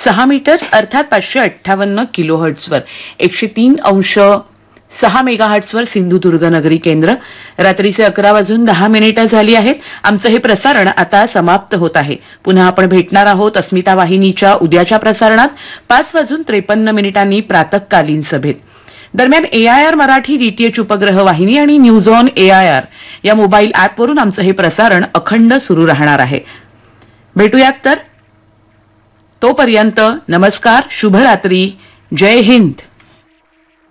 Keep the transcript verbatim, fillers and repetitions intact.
सहा मीटर्स अर्थात पाचशे अठ्ठावन्न किलोहर्ट्झवर, एकशे तीन अंश सहा मेगाहर्ट्झवर सिंधुदुर्ग नगरी केंद्र. रात्रीचे अकरा वाजून दहा मिनिटं झाली आहेत. आमचं हे प्रसारण आता समाप्त होत आहे. पुन्हा आपण भेटणार आहोत अस्मिता वाहिनीच्या उद्याच्या प्रसारणात पाच वाजून त्रेपन्न मिनिटांनी प्रातःकालीन सभेत. दरम्यान एआयआर मराठी डीटीएच उपग्रह वाहिनी आणि न्यूज ऑन एआयआर या मोबाईल ॲपवरून आमचं हे प्रसारण अखंड सुरू राहणार आहे. भेटूयात तर. तोपर्यंत नमस्कार, शुभरात्री, जय हिंद.